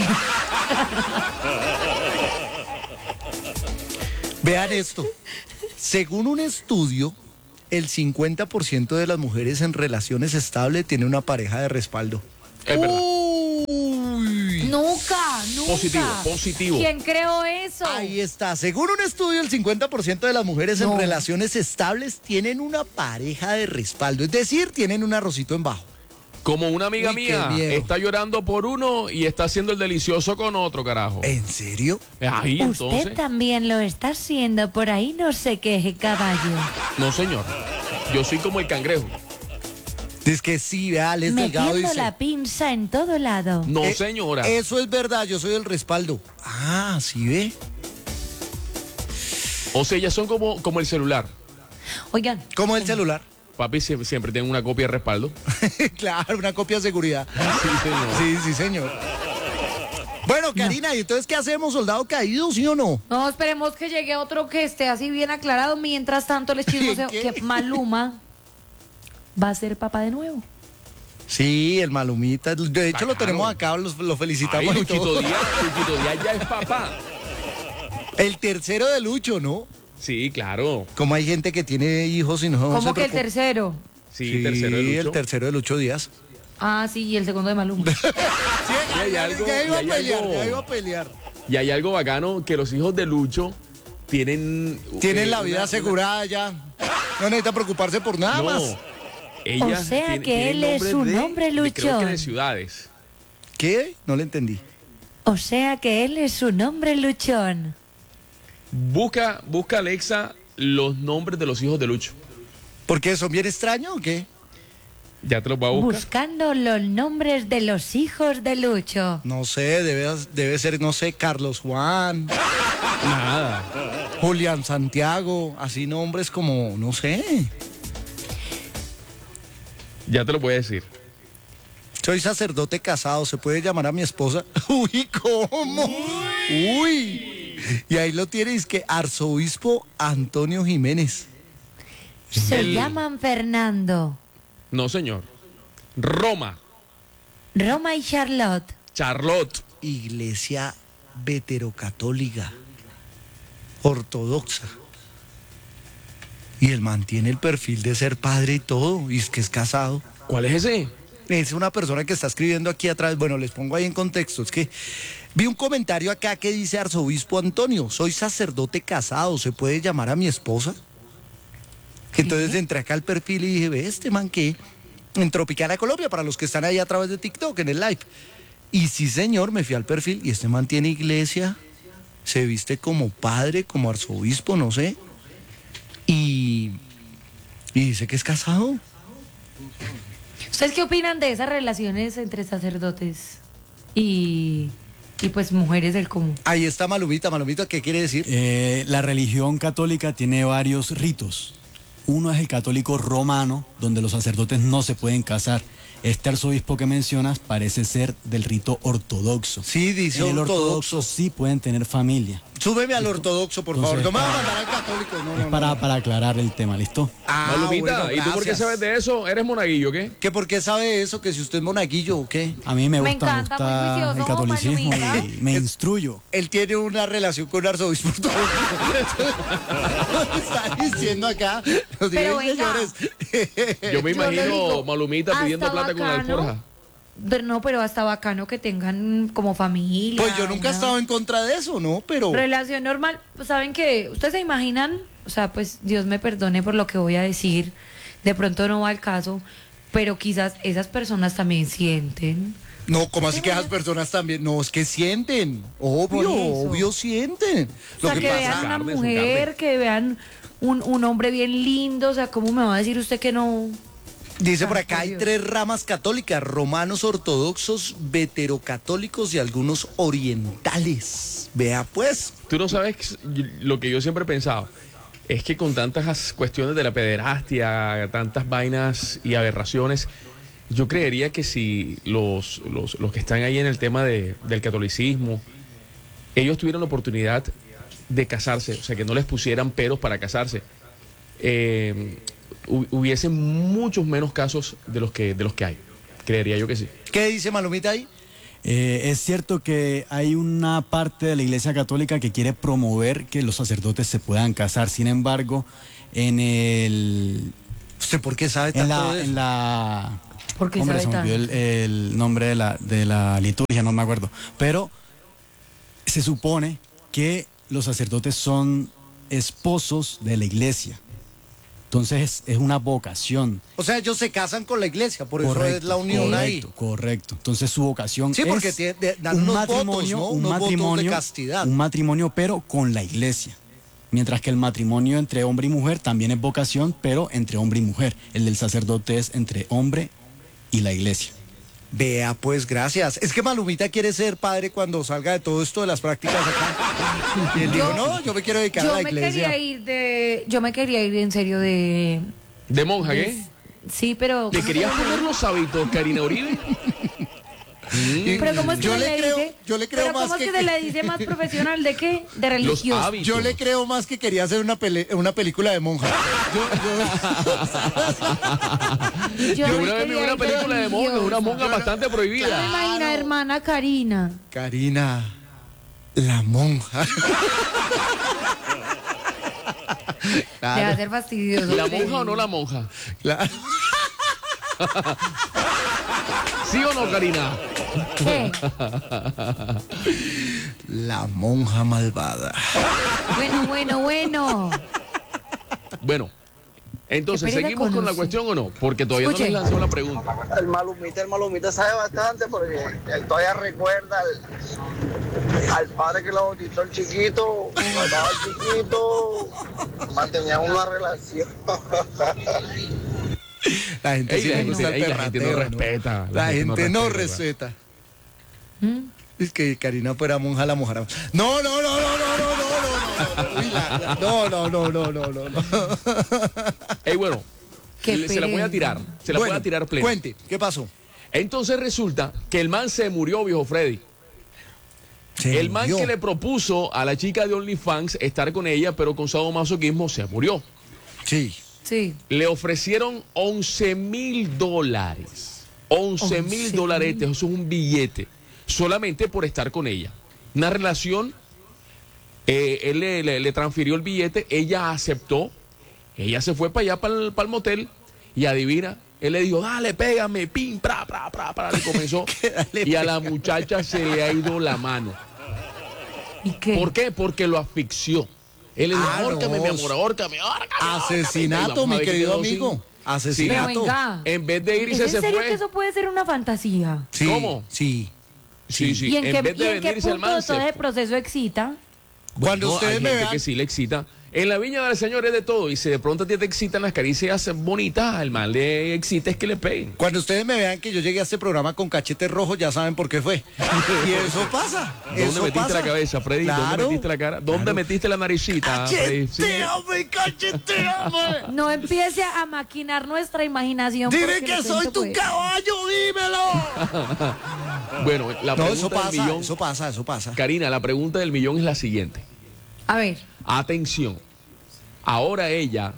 Vean esto. Según un estudio, el cincuenta por ciento de las mujeres en relaciones estables tiene una pareja de respaldo. Es verdad. Uy. Nunca, nunca. Positivo, positivo. ¿Quién creó eso? Ahí está. Según un estudio, el cincuenta por ciento de las mujeres No. en relaciones estables tienen una pareja de respaldo. Es decir, tienen un arrocito en bajo. Como una amiga Uy, qué mía miedo. está llorando por uno y está haciendo el delicioso con otro, carajo. ¿En serio? Ahí Usted entonces. también lo está haciendo, por ahí no se queje, caballo. No, señor. Yo soy como el cangrejo. Es que sí, vea, Les Delgado Metiendo dice. la pinza en todo lado. No, Eh, señora. Eso es verdad, yo soy el respaldo. Ah, ¿sí ve? O sea, ellas son como, como el celular. Oigan, Como el celular. Papi siempre, siempre tiene una copia de respaldo. Claro, una copia de seguridad. Sí, señor. Sí, sí, señor. Bueno, Karina, ¿y entonces qué hacemos, soldado caído, sí o no? no, esperemos que llegue otro que esté así bien aclarado. Mientras tanto, les chismoseo ¿Qué? que Maluma va a ser papá de nuevo. Sí, el Malumita. De hecho, lo Bacano. tenemos acá, lo, lo Ay, felicitamos y Luchito todo. Díaz, Luchito Díaz ya es papá. El tercero de Lucho, ¿no? Sí, claro. Como hay gente que tiene hijos y no ¿Cómo se que el preocupa. tercero? Sí, Sí, tercero de Lucho. el tercero de Lucho Díaz. Ah, sí, y el segundo de Maluma. Sí, Y hay ya, algo- ya iba y a hay pelear, algo- ya iba a pelear. Y hay algo bacano que los hijos de Lucho tienen... Tienen eh, la vida una- asegurada ya. No necesita preocuparse por nada No. más. Ellas O sea tienen- que tienen él es nombres un de- hombre de- Creo que luchón. de ciudades. ¿Qué? No le entendí. O sea que él es un hombre luchón. Busca, busca Alexa los nombres de los hijos de Lucho. ¿Por qué? ¿Son bien extraños o qué? Ya te los voy a buscar. Buscando los nombres de los hijos de Lucho. No sé, debe, debe ser, no sé, Carlos Juan, Nada. Julián Santiago, así nombres como, no sé. Ya te lo voy a decir. Soy sacerdote casado, ¿se puede llamar a mi esposa? Uy, ¿cómo? Uy. Y ahí lo tienes, que arzobispo Antonio Jiménez. Se El- llaman Fernando, No, señor. Roma. Roma y Charlotte. Charlotte. Iglesia veterocatólica, ortodoxa. Y él mantiene el perfil de ser padre y todo, y es que es casado. ¿Cuál es ese? Es una persona que está escribiendo aquí atrás. Bueno, les pongo ahí en contexto. Es que vi un comentario acá que dice arzobispo Antonio, soy sacerdote casado, ¿se puede llamar a mi esposa? Entonces entré acá al perfil y dije, ve este man que en Tropicana Colombia, para los que están ahí a través de TikTok, en el live. Y sí, señor, me fui al perfil y este man tiene iglesia, se viste como padre, como arzobispo, no sé. Y, y dice que es casado. ¿Ustedes qué opinan de esas relaciones entre sacerdotes y, y pues mujeres del común? Ahí está Malumita. Malumita, ¿qué quiere decir? Eh, la religión católica tiene varios ritos. Uno es el católico romano, donde los sacerdotes no se pueden casar. Este arzobispo que mencionas parece ser del rito ortodoxo. Sí, dice En el ortodoxo. ortodoxo sí pueden tener familia. Súbeme al ortodoxo, por favor. Entonces, No me vas a mandar al católico. No, no, Es no. para, para aclarar el tema, ¿listo? Ah, Malumita, bueno, ¿y tú por qué gracias. sabes de eso? ¿Eres monaguillo, qué? ¿Que por qué sabe eso? ¿Que si usted es monaguillo o qué? A mí me Me gusta, me encanta, gusta muy juicioso, el catolicismo Malumita. y me instruyo. Él tiene una relación con un arzobispo ortodoxo. Está diciendo acá. Los Pero diez venga. señores. Yo me Yo le imagino digo, Malumita pidiendo hasta plata con la bacano. alforja. Pero no, pero hasta bacano que tengan como familia. Pues yo nunca he ¿no? estado en contra de eso, ¿no? Pero... Relación normal, pues saben que, ustedes se imaginan, o sea, pues Dios me perdone por lo que voy a decir, de pronto no va al caso, pero quizás esas personas también sienten. No, como así que esas personas también, no, es que sienten, obvio, Por eso. obvio sienten. O sea, que, vean una Carne, su mujer, carne. que vean un, un hombre bien lindo, o sea, ¿cómo me va a decir usted que no? Dice por Ah, acá, por hay Dios. tres ramas católicas, romanos ortodoxos, veterocatólicos y algunos orientales. Vea pues. Tú no sabes lo que yo siempre he pensado. Es que con tantas cuestiones de la pederastia, tantas vainas y aberraciones, yo creería que si los, los, los que están ahí en el tema de, del catolicismo, ellos tuvieran la oportunidad de casarse, o sea, que no les pusieran peros para casarse, eh, hu- hubiesen muchos menos casos de los que, de los que hay. Creería yo que sí. ¿Qué dice Malumita ahí? Eh, es cierto que hay una parte de la Iglesia Católica que quiere promover que los sacerdotes se puedan casar. Sin embargo, en el ¿Usted por qué sabe en tanto la, de eso? en la ¿Por qué hombre, sabe se me olvidó tanto? el, el nombre de la, de la liturgia, no me acuerdo. Pero se supone que los sacerdotes son esposos de la iglesia. Entonces es una vocación. O sea, ellos se casan con la iglesia, por eso es la unión ahí. correcto, correcto. Entonces su vocación Sí, porque es tiene- de- dan un unos matrimonio, votos, ¿no? un Unos votos de matrimonio, castidad. un matrimonio, pero con la iglesia. Mientras que el matrimonio entre hombre y mujer también es vocación, pero entre hombre y mujer. El del sacerdote es entre hombre y la iglesia. Vea, pues, gracias. Es que Malumita quiere ser padre cuando salga de todo esto de las prácticas acá. Y él dijo, no, yo me quiero dedicar a Yo la me iglesia. quería ir de, yo me quería ir en serio de, ¿De monja qué? sí, pero. ¿Te ¿cómo querías se- poner los hábitos, Karina Uribe? Y Pero cómo es que yo se le le creo, dice, yo le creo pero más cómo es que, que se le dice más profesional de qué, de religioso. hábitos. yo le creo más que quería hacer una pele- una película de monja. Yo, yo- Yo me una vez vi quería una ir película de monjas, una religiosa. monja bastante ¿Qué me prohibida. imagina, hermana Karina? Karina, la monja. Te va a Claro, ser fastidioso. ¿La monja o no la monja? claro. ¿Sí o no, Karina? ¿Qué? La monja malvada. Bueno, bueno, bueno. Bueno, entonces, Qué pereza ¿seguimos con la conoce. cuestión o no? Porque todavía no Escuche. les lanzó la pregunta. El malumita, el malumita sabe bastante porque él todavía recuerda al, al padre que lo bautizó el chiquito, cuando estaba chiquito, mantenían una relación. La gente Ey, sí la le gente- gusta el ey, la gente no perrateo, respeta, La, gente no respeta. respeta. ¿Mm? Es que Karina fuera monja, la mojará. No, no, no, no, no, no, no, no, no, Uy, la- la- no, no, no, no, no, no, no. Ey, bueno, Qué le- se la voy a pereza. tirar. Se la Bueno, voy a tirar plena. Cuente, ¿qué pasó? Entonces resulta que el man se murió, viejo Freddy. Se El man murió. que le propuso a la chica de OnlyFans estar con ella, pero con sadomasoquismo, se murió. Sí. Sí. Le ofrecieron once mil dólares. once mil dólares, eso es un billete. Solamente por estar con ella. Una relación, eh, él le, le- le transfirió el billete, ella aceptó. Ella se fue para allá, para el, para el motel, y adivina. Él le dijo, dale, pégame, pim, pra, pra, pra, pra. Le comenzó. Dale, Y a la muchacha se le ha ido la mano. ¿Y qué? ¿Por qué? Porque lo asfixió. Él le dijo, Ah, ahórcame, no. mi amor, ahórcame, ahórcame. ahórcame". Asesinato, Y vamos a mi ver qué querido quedó sin- amigo. Pero Asesinato. venga. En vez de ¿Es irse, en se serio que fue. eso puede ser una fantasía? Sí, ¿Cómo? Sí. Sí, sí. ¿Y en, qué, vez y de en qué venirse el punto man, de se todo ese fue. proceso excita? Cuando No, ustedes hay me gente vean, que sí le excita. En la viña del Señor es de todo. Y si de pronto a ti te excitan las caricias bonitas, al mal le excita es que le peguen. cuando ustedes me vean que yo llegué a este programa con cachete rojo, ya saben por qué fue. Y eso pasa. ¿Dónde eso metiste pasa. la cabeza, Freddy? ¿Dónde Claro. metiste la cara? ¿Dónde metiste la naricita, Freddy? Sí. Cacheteame, cacheteame. No empiece a maquinar nuestra imaginación. Dime porque que lo soy siento, tu pues. caballo, dímelo. Bueno, la No, pregunta eso del pasa, millón. eso pasa, eso pasa. Karina, la pregunta del millón es la siguiente. A ver, Atención. Ahora ella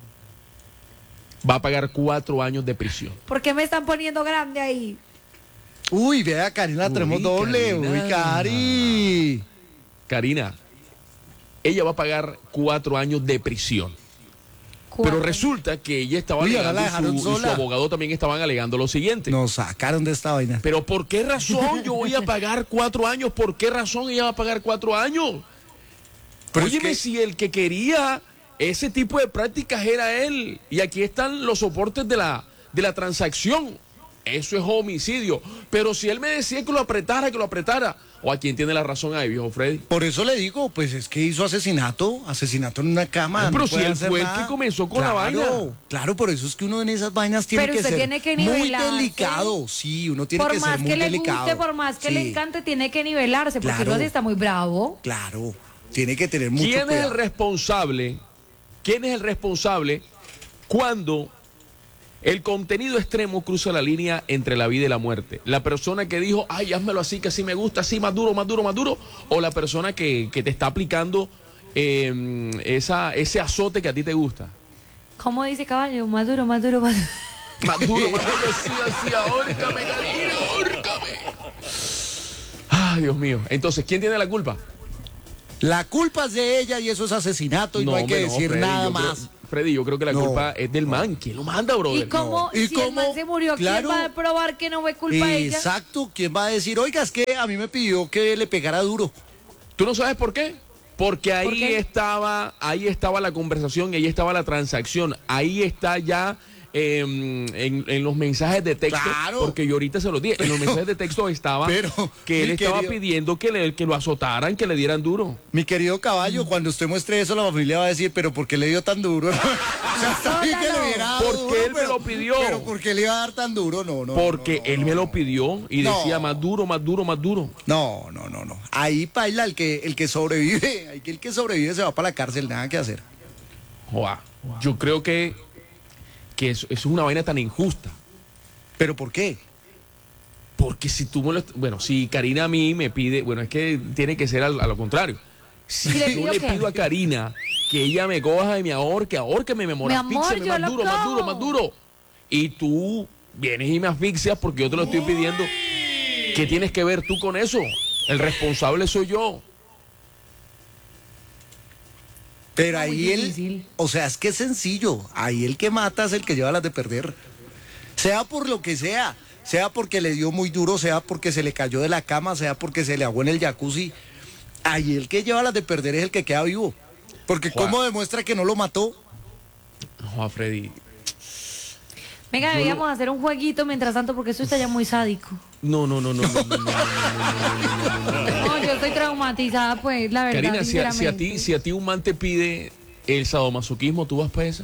va a pagar cuatro años de prisión. ¿por qué me están poniendo grande ahí? Uy, vea, Karina, la Uy, tenemos doble. Karina. Uy, Cari. Karina, ella va a pagar cuatro años de prisión. Pero resulta que ella estaba Uy, ahora alegando la y su, dejaron y su sola. abogado también estaban alegando lo siguiente. Nos sacaron de esta vaina. Pero ¿por qué razón yo voy a pagar cuatro años? ¿Por qué razón ella va a pagar cuatro años? Pero es Óyeme, que- si el que quería ese tipo de prácticas era él. Y aquí están los soportes de la, de la transacción. Eso es homicidio. Pero si él me decía que lo apretara, que lo apretara. ¿O a quién tiene la razón ahí, viejo Freddy? Por eso le digo, pues es que hizo asesinato, asesinato en una cama. Ay, pero no si puede él hacer fue el nada. que comenzó con la Claro, vaina. Claro, por eso es que uno en esas vainas tiene Pero que usted ser tiene que muy nivelarse. delicado. Sí, uno tiene Por que ser más muy que le delicado. guste, por más que le Sí, encante, tiene que nivelarse, porque Claro. uno así está muy bravo. Claro, tiene que tener mucho ¿Quién es cuidado. el responsable? ¿Quién es el responsable cuando el contenido extremo cruza la línea entre la vida y la muerte? ¿La persona que dijo, ay, házmelo así, que así me gusta, así más duro, más duro, más duro? ¿O la persona que, que te está aplicando eh, esa, ese azote que a ti te gusta? ¿Cómo dice caballo? Más duro, más duro, más duro. Más duro, más duro, así, así, ahórcame, cariño, ahórcame. Ay, Dios mío. Entonces, ¿quién tiene la culpa? La culpa es de ella y eso es asesinato y no, hay que hombre, no, decir Freddy, nada yo creo- más. Freddy, yo creo que la No. culpa es del man. ¿Quién lo manda, brother? ¿Y cómo? ¿Y si el cómo? man se murió, Claro. ¿quién va a probar que no fue culpa de ella? Exacto, ¿quién va a decir, oiga, es que a mí me pidió que le pegara duro? ¿Tú no sabes por qué? Porque ahí ¿Por qué? estaba, ahí estaba la conversación y ahí estaba la transacción. Ahí está ya eh, en, en los mensajes de texto. Claro. Porque yo ahorita se los dije. En los mensajes de texto estaba pero, que él mi estaba querido- pidiendo que, le, que lo azotaran, que le dieran duro. Mi querido caballo, cuando usted muestre eso, la familia va a decir, pero ¿por qué le dio tan duro? O sea, está bien que le hubiera dado Porque duro, él me pero- lo pidió. Pero ¿por qué le iba a dar tan duro? No, no. Porque no, no, él no, me no. lo pidió y No. decía más duro, más duro, más duro. No, no, no, no. Ahí baila el que, el que sobrevive. Ahí que el que sobrevive se va para la cárcel, nada que hacer. Joa, yo creo que, que eso, eso es una vaina tan injusta. ¿Pero por qué? Porque si tú me lo... Bueno, si Karina a mí me pide... Bueno, es que tiene que ser al- a, lo contrario. Si ¿Y le yo pidió le qué? pido a Karina que ella me coja y me ahorque, ahórqueme, me Mi amor, asfíxiame yo más lo duro, más duro, cojo. más duro. Y tú vienes y me asfixias porque yo te lo estoy pidiendo. ¿Qué tienes que ver tú con eso? El responsable soy yo. Pero Muy ahí él, difícil. o sea, es que es sencillo. Ahí el que mata es el que lleva las de perder. Sea por lo que sea. Sea porque le dio muy duro, sea porque se le cayó de la cama, sea porque se le ahogó en el jacuzzi. Ahí el que lleva las de perder es el que queda vivo. Porque Juan. ¿cómo demuestra que no lo mató? Juan Freddy. Venga, deberíamos hacer un jueguito mientras tanto porque eso está ya muy sádico. No, no, no, no, no, no, no, no, no, no, no, no, no. No, yo estoy traumatizada, pues, la verdad, Karina, si a, si a ti, sinceramente. si a ti un man te pide el sadomasoquismo, ¿tú vas para esa?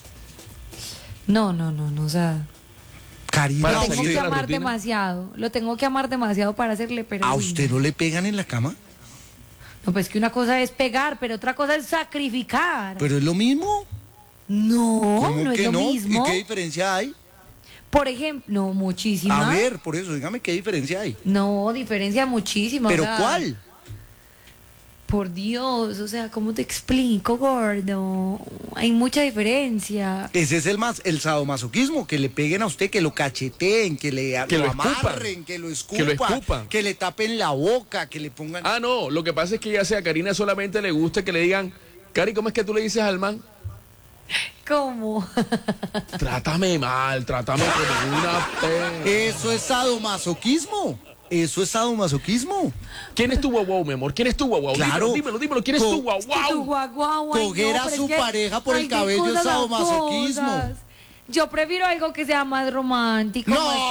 No, no, no, no, o sea, Karina, Para lo ¿a tengo salir que de la amar rutina. demasiado. Lo tengo que amar demasiado para hacerle, pero... ¿a uy, usted no le pegan en la cama? No, pues que una cosa es pegar, pero otra cosa es sacrificar. ¿Pero es lo mismo? No, ¿Cómo no es que lo no? mismo. ¿Y qué diferencia hay? Por ejemplo, no, muchísima. A ver, por eso, dígame qué diferencia hay. No, diferencia muchísima. o ¿Pero sea, cuál? Por Dios, o sea, ¿cómo te explico, gordo? Hay mucha diferencia. Ese es el más, el sadomasoquismo, que le peguen a usted, que lo cacheteen, que le Que lo lo escupan. amarren, que lo escupan, Que lo escupan. que le tapen la boca, que le pongan... Ah, no, lo que pasa es que ya sea a Karina solamente le gusta que le digan, Cari, ¿cómo es que tú le dices al man? ¿Cómo? Trátame mal, trátame como una pe... Eso es sadomasoquismo. Eso es sadomasoquismo. ¿Quién es tu guau guau, mi amor? ¿Quién es tu guau guau? Claro. Dímelo, dímelo, dímelo, ¿quién es Co- tu guau Tu guau? guau, guau, ay, Coger no, a pero su es que pareja por el hay de cabello es cosas a sadomasoquismo. cosas. Yo prefiero algo que sea más romántico, No. más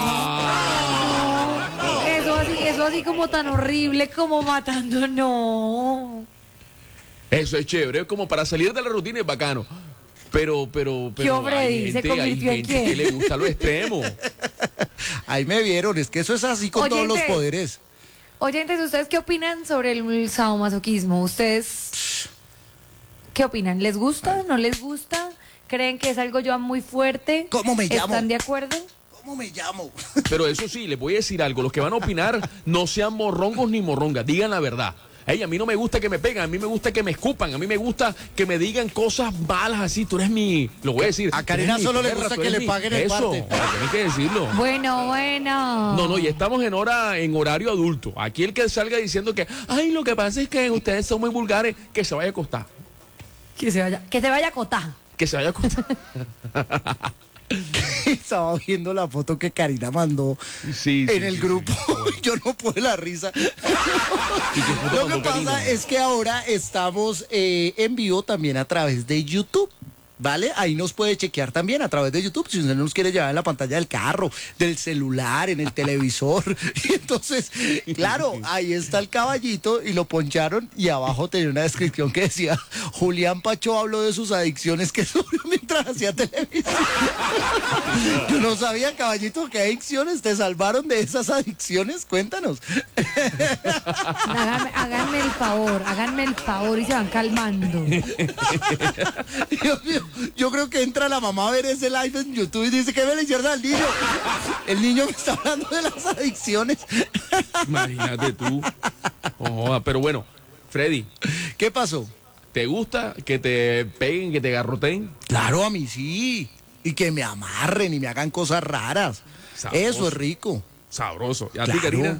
tierno. No. Eso así, eso así como tan horrible, como matando, no. Eso es chévere, es como para salir de la rutina es bacano. Pero, pero, pero ¿Qué hombre hay dice? gente, hay ¿Convirtió en gente qué? que le gusta lo extremo. Ahí me vieron, es que eso es así con todos los Oyentes. poderes. Oyentes, ¿ustedes qué opinan sobre el sadomasoquismo? ¿Ustedes qué opinan? ¿Les gusta? ¿No les gusta? ¿Creen que es algo ya muy fuerte? ¿Cómo me llamo? ¿Están de acuerdo? ¿Cómo me llamo? Pero eso sí, les voy a decir algo. Los que van a opinar no sean morrongos ni morrongas. Digan la verdad. Ey, a mí no me gusta que me peguen, a mí me gusta que me escupan, a mí me gusta que me digan cosas malas así. Tú eres mi... Lo voy a decir. A tú Karina eres mi solo le perra, gusta tú que eres le mi- paguen el Eso, parte. tienes que decirlo. Bueno, bueno. No, no, y estamos en hora, en horario adulto. Aquí el que salga diciendo que, ay, lo que pasa es que ustedes son muy vulgares, que se vaya a acostar. Que se vaya, que se vaya a acotar. Que se vaya a acostar. Estaba viendo la foto que Karina mandó Sí, sí, en el sí, grupo. sí. Yo no pude la risa. ¿Y qué foto Lo que mandó pasa Karina? es que ahora estamos eh, en vivo también a través de YouTube. ¿Vale? Ahí nos puede chequear también a través de YouTube si usted nos quiere llevar en la pantalla del carro, del celular, en el televisor. Y entonces, claro, ahí está el caballito y lo poncharon y abajo tenía una descripción que decía, Julián Pacho habló de sus adicciones que sufrió mientras hacía televisión. Yo no sabía, caballito, qué adicciones te salvaron de esas adicciones. Cuéntanos. Háganme, háganme el favor, háganme el favor y se van calmando. Dios mío, yo creo que entra la mamá a ver ese live en YouTube y dice que me le hicieron al niño. El niño me está hablando de las adicciones. Imagínate tú. Oh, pero bueno, Freddy, ¿Qué pasó? ¿te gusta que te peguen, que te garroteen? Claro, a mí sí. Y que me amarren y me hagan cosas raras. Sabroso. Eso es rico. Sabroso. ¿Y a ti, Claro. Karina?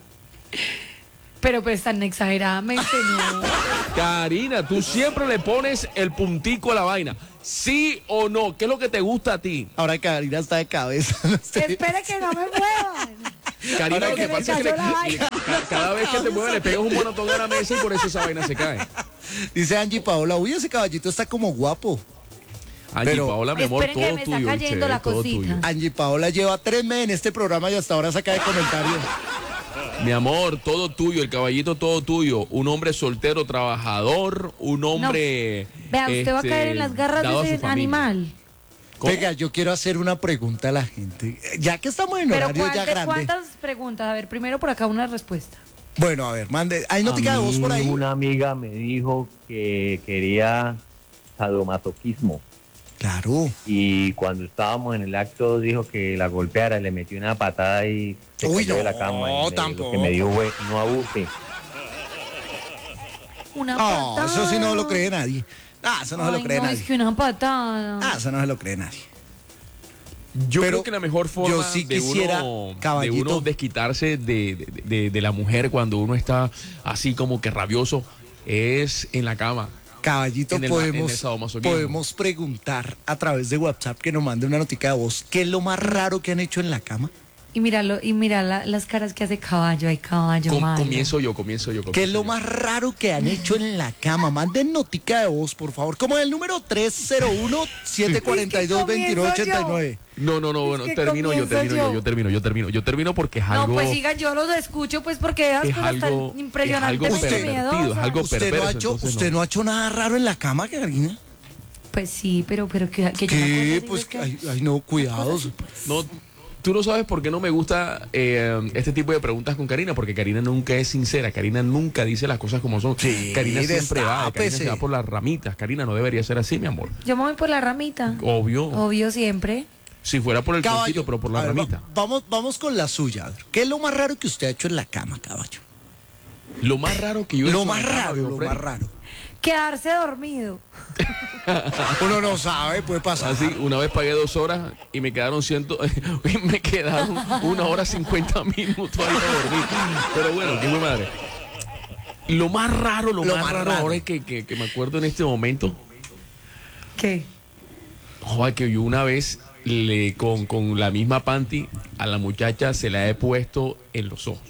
Pero pues tan exageradamente no. Karina, tú siempre le pones el puntico a la vaina. ¿Sí o no? ¿Qué es lo que te gusta a ti? Ahora Karina está de cabeza. No sé. Espera que no me muevan. Karina, Ahora lo que que me pasa es que cayó le- la vaina. ca- cada vez que te mueves le pegas un monotón a la mesa y por eso esa vaina se cae. Dice Angie Paola, uy, ese caballito está como guapo. Angie, Pero- Paola, mi amor, Esperen que todo me está tuyo. cayendo chévere, la todo cosita. tuyo. Angie Paola lleva tres meses en este programa y hasta ahora saca de comentarios. Mi amor, todo tuyo, el caballito todo tuyo. Un hombre soltero, trabajador, un hombre... Vea, usted va a este, caer en las garras dado a de su ese familia. animal. ¿Cómo? Venga, yo quiero hacer una pregunta a la gente. Ya que estamos en Pero horario ya ¿cuántas, grande. ¿cuántas preguntas? A ver, primero por acá una respuesta. Bueno, a ver, mande. ¿Hay notica de voz por ahí? Una amiga me dijo que quería sadomasoquismo Claro. y cuando estábamos en el acto dijo que la golpeara, le metió una patada y se Uy, cayó de no, la cama. Y me- tampoco. Lo que me dijo fue, no abuse. Una No, patada. eso sí no lo cree nadie. Ah, eso no se Ay, lo cree no, nadie. es que una patada. Ah, eso no se lo cree nadie. Yo Pero creo que la mejor forma yo sí de, quisiera, uno, de caballito. uno desquitarse de, de- de- de la mujer cuando uno está así como que rabioso es en la cama. Caballito, En el ma- en el podemos, sadomasoquismo. podemos preguntar a través de WhatsApp que nos mande una notica de voz. ¿Qué es lo más raro que han hecho en la cama? Y míralo, y mira la- las caras que hace caballo, hay caballo Com- malo. comienzo yo, comienzo yo. ¿Qué es comienzo lo yo. más raro que han hecho en la cama? Manden notica de voz, por favor. Como el número tres cero uno, siete cuatro dos, dos nueve ocho nueve. No, no, no, bueno, que termino yo, comienzo termino yo. yo. yo, termino, yo termino, yo termino porque es No, algo... pues sigan, yo los escucho, pues porque esas es cosas algo, tan es algo impresionantemente pervertido, miedosas. es algo ¿Usted, perverso. no ha, hecho, entonces ¿Usted no ha hecho nada raro en la cama, Karina? Pues sí, pero, pero que, que yo me acuerdo ¿Qué? así Pues, de que- ay, ay, no, cuidados. No, tú no sabes por qué no me gusta eh, este tipo de preguntas con Karina, porque Karina nunca es sincera, Karina nunca dice las cosas como son. Sí, Karina siempre va, Karina destápese. se va por las ramitas. Karina no debería ser así, mi amor. Yo me voy por la ramita. Obvio. Obvio siempre. Si fuera por el tronquito, pero por la a ver, ramita. va- vamos, vamos con la suya. A ver, ¿qué es lo más raro que usted ha hecho en la cama, caballo? Lo más raro que yo he Lo hecho en más la cama, raro, viejo lo Freddy. más raro. Quedarse dormido. Uno no sabe, puede pasar. Así, una vez pagué dos horas y me quedaron ciento, y me quedaron una hora cincuenta minutos ahí para dormir. Pero bueno, qué buena madre. Lo más raro, lo, Lo más, más raro, raro. ahora es que, que, que me acuerdo en este momento, ¿Qué? joder, que yo una vez le con, con la misma panty a la muchacha se la he puesto en los ojos.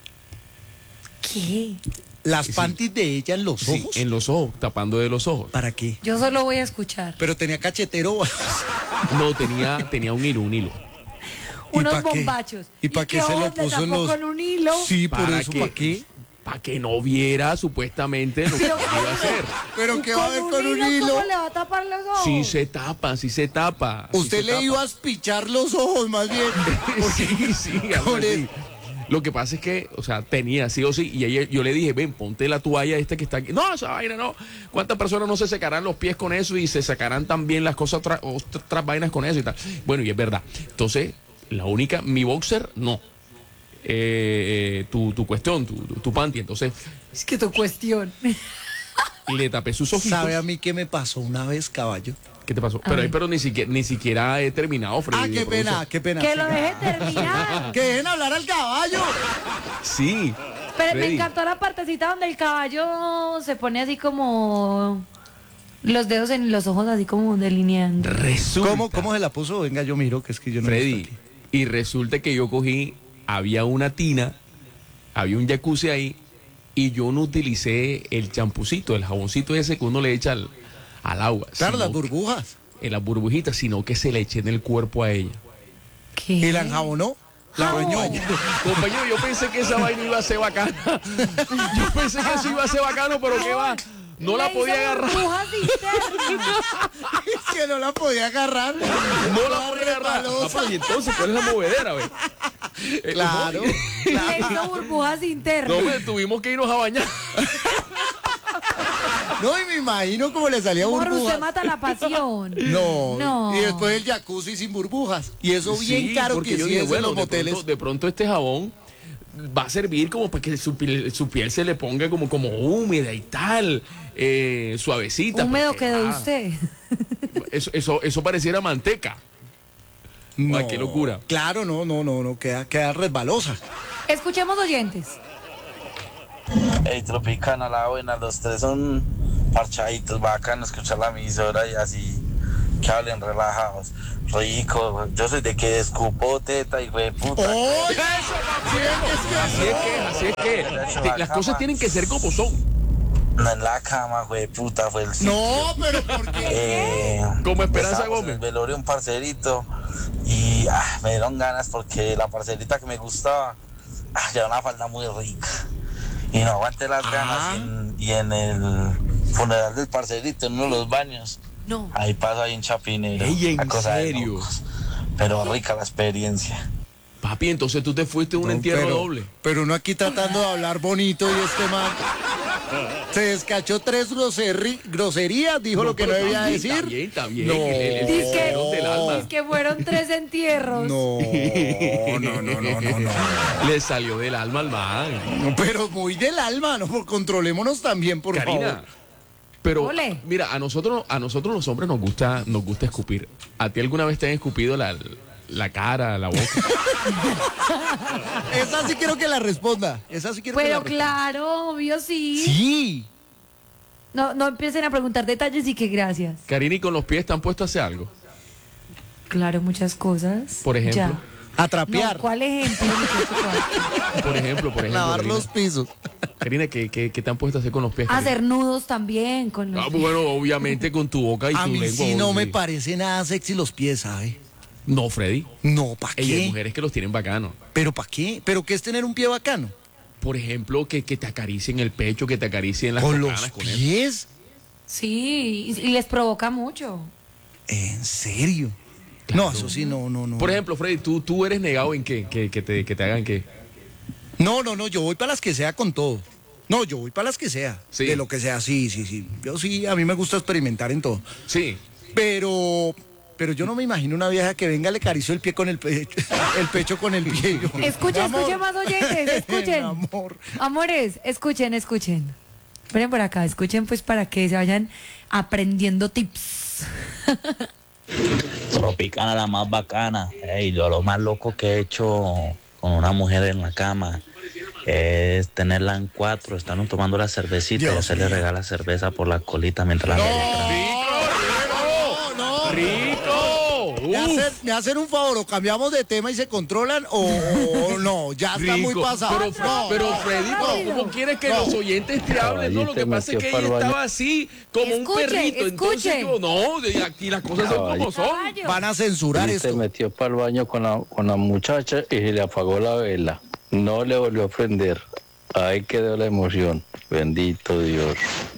¿Qué? Las Sí. panties de ella en los Sí, ojos. en los ojos, tapando de los ojos. ¿Para qué? Yo solo voy a escuchar. Pero tenía cachetero. No, tenía, tenía un hilo, un hilo. ¿Y Unos pa' qué? bombachos. ¿Y para qué se lo ojos le puso en tapó los...? con un hilo? Sí, por ¿Para eso, qué? ¿para qué? Para que no viera supuestamente lo que iba a hacer. ¿Pero qué va a ver con un ¿Cómo hilo? le va a tapar los ojos? Sí se tapa, sí se tapa. sí Usted se le tapa. iba a espichar los ojos, más bien. Sí, sí, algo Con así. el- Lo que pasa es que, o sea, tenía sí o sí, y ella- yo le dije, ven, ponte la toalla esta que está aquí. No, esa vaina no. ¿Cuántas personas no se secarán los pies con eso y se sacarán también las cosas, otras otras vainas con eso y tal? Bueno, y es verdad. Entonces, la única, mi boxer, no. Eh, eh, tu, tu cuestión, tu, tu, tu panty. Entonces, Es que tu cuestión. le tapé sus ojitos. ¿Sabe a mí qué me pasó una vez, caballo? ¿Qué te pasó? Pero, pero ni siquiera, ni siquiera he terminado, Freddy. Ah, qué de pena, producción. qué pena. Que lo deje terminar. Que dejen hablar al caballo. Sí. Pero me Freddy. encantó la partecita donde el caballo se pone así como Los dedos en los ojos así como delineando. Resulta, ¿Cómo, ¿Cómo se la puso? Venga, yo miro, que es que yo no he Freddy, visto aquí. y resulta que yo cogí, había una tina, había un jacuzzi ahí, y yo no utilicé el champucito, el jaboncito ese que uno le echa al, al agua. Claro, sino las burbujas. En las burbujitas, sino que se le eché en el cuerpo a ella. ¿Qué? ¿Y la enjabonó? La bañó. Compañero, yo pensé que esa vaina iba a ser bacana. Yo pensé que eso iba a ser bacano, pero ¿qué va? No la Le podía hizo agarrar. burbujas internas. Es que no la podía agarrar. No la podía agarrar. Ah, pues, y entonces, ¿cuál es la movedera, ve? Eh, Claro. no, Le hizo burbujas internas. No, me tuvimos que irnos a bañar. No, y me imagino cómo le salía Amor, burbujas. usted mata la pasión. No. No. Y después el jacuzzi sin burbujas. Y eso bien Sí, caro porque que yo sí dije, es bueno, en los de moteles. pronto, de pronto este jabón va a servir como para que su piel, su piel se le ponga como, como húmeda y tal, eh, suavecita. Húmedo porque, quedó ah, usted. Eso, eso, eso pareciera manteca. No. Ay, qué locura. Claro, no, no, no, no, queda, queda resbalosa. Escuchemos oyentes. Hey, Tropicana, la buena, los tres son parchaditos, bacán escuchar la emisora y así que hablen relajados. Rico, yo soy de que escupo teta y fue puta. ¡Oh! Así es que, así es que te- las cosas tienen que ser como son. No en la cama, fue puta, fue el sitio. No, pero ¿por qué? Eh, Como Esperanza estábamos en Gómez. el velorio un parcerito y ah, me dieron ganas porque la parcerita que me gustaba ah, llevaba una falda muy rica y no aguanté las ganas y en, y en el funeral del parcerito, en uno de los baños, No. ahí paso ahí en Chapinero. Ey, ¿en una cosa de serio? locos. Pero rica la experiencia. Papi, entonces tú te fuiste a un No, entierro pero, doble. Pero uno aquí tratando de hablar bonito y este man se descachó tres groserri- groserías, dijo lo que no pero debía también, decir. También, también. No. El, el, el Dice que- deseo del alma. Es que fueron tres entierros. No, no, no, no, no, no. Le salió del alma al man. No, pero muy del alma, ¿no? Por- Controlémonos también, por Karina, favor. pero Ole. mira, a nosotros, a nosotros los hombres nos gusta, nos gusta escupir. ¿A ti alguna vez te han escupido la, la cara, la boca? Esa sí quiero que la responda. Esa sí quiero que la Pero responda. claro, obvio sí. Sí. No, no empiecen a preguntar detalles y que gracias. Karina, ¿y con los pies te han puesto a hacer algo? Claro, muchas cosas. Por ejemplo. Ya. A No, trapear. ¿cuál ejemplo? Por ejemplo, por ejemplo. Lavar Karina. los pisos. Karina, ¿qué, qué, qué te han puesto a hacer con los pies? Karina? Hacer nudos también con los... Ah, bueno, obviamente con tu boca y A tu mí lengua. sí no me sí. parece nada sexy los pies, ¿sabe? No, Freddy. No, ¿para Ey, hay qué? mujeres que los tienen bacano. ¿Pero para qué? ¿Pero qué es tener un pie bacano? Por ejemplo, que, que te acaricien el pecho, que te acaricien las ¿Con cocanas los con eso. pies? Sí, y, y les provoca mucho. ¿En serio? Claro. No, eso sí, no, no, no. Por ejemplo, Freddy, ¿tú, tú eres negado en qué? Que, que, te, que te hagan qué. No, no, no, yo voy para las que sea con todo. No, yo voy para las que sea. Sí. De lo que sea, sí, sí, sí. Yo sí, a mí me gusta experimentar en todo. Sí. Pero, pero yo no me imagino una vieja que venga, le acarició el pie con el pecho, el pecho con el pie. Yo, Escuchen, amor. escuchen más oyentes, escuchen. Amor. Amores, escuchen, escuchen. Esperen por acá, escuchen pues para que se vayan aprendiendo tips. Tropicana, la más bacana. Ey, yo lo más loco que he hecho con una mujer en la cama es tenerla en cuatro, están tomando la cervecita Dios y hacerle mío. regala cerveza por la colita mientras la No, no. ¡Rico! ¿Me Uf. hacen, me hacen un favor, o cambiamos de tema y se controlan, o, o no, ya está muy Rico. pasado. Pero, No, pero no, Freddy, no, ¿cómo, cómo quieres que no. los oyentes te hablen? No, lo que Caballito, pasa es que metió ella pa'l baño. estaba así, como Escuche, un perrito. Entonces escuche. yo, no, de aquí las cosas son como Caballito. son. Caballo. Van a censurar Y se esto. metió para el baño con la, con la muchacha y se le apagó la vela. No le volvió a prender. Ahí quedó la emoción. Bendito Dios.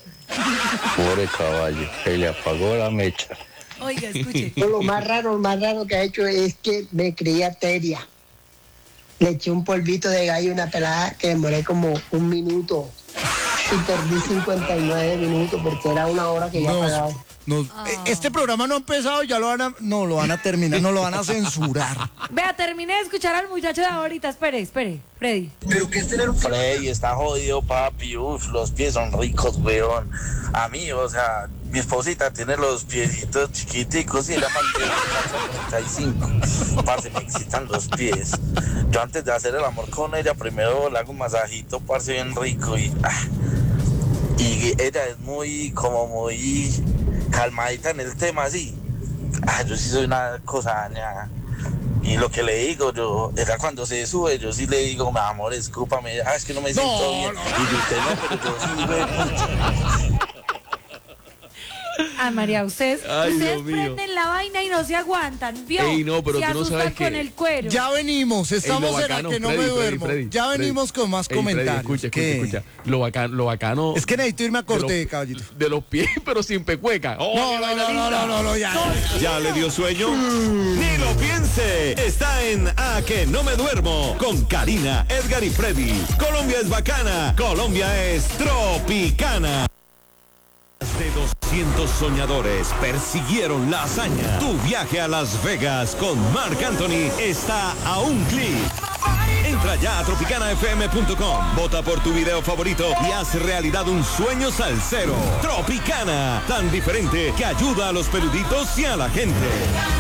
Pobre caballo. Se le apagó la mecha. Oiga, escuche. Yo lo más raro, lo más raro que ha hecho es que me creía teria. Le eché un polvito de gallo a una pelada que demoré como un minuto y perdí cincuenta y nueve minutos porque era una hora que ya No, pagaba. no, eh, este programa no ha empezado, ya lo van a, no, lo van a terminar, no lo van a censurar. Vea, terminé de escuchar al muchacho de ahorita. Espere, espere, Freddy. Pero que este era un Freddy, está jodido, papi. Uf, los pies son ricos, weón. A mí, o sea, mi esposita tiene los piecitos chiquiticos y la mantiene treinta y cinco. Parce, me excitan los pies. Yo antes de hacer el amor con ella, primero le hago un masajito, parce, bien rico. Y, ah, y ella es muy, como muy calmadita en el tema, así. Ah, yo sí soy una cosa dañada. Y lo que le digo, yo, era cuando se sube, yo sí le digo, mi amor, escúpame, ah, es que no me siento No, bien. no. Y usted no, pero yo sí, güey. Ah, María, ustedes, Ay, ustedes Dios mío. prenden la vaina y no se aguantan, ¿vio? Ey, no, pero se tú no asustan sabes con que- el cuero. Ya venimos, estamos Ey, lo en bacano, la que no Freddy, me Freddy, duermo. Freddy, ya Freddy. venimos con más Ey, Freddy, comentarios. escucha, escucha, ¿Qué? escucha. Lo bacano, lo bacano. Es que necesito irme a corte, de los- caballito. De los pies, pero sin pecueca. Oh, No, qué no, no, bailarina. no, no, no, no, ya. ¿Ya le dio sueño? Ni lo piense. Está en A que no me duermo con Karina, Edgar y Freddy. Colombia es bacana. Colombia es tropicana. Más de doscientos soñadores persiguieron la hazaña. Tu viaje a Las Vegas con Marc Anthony está a un clic. Entra ya a tropicana f m punto com. Vota por tu video favorito y haz realidad un sueño salsero. Tropicana, tan diferente que ayuda a los peluditos y a la gente.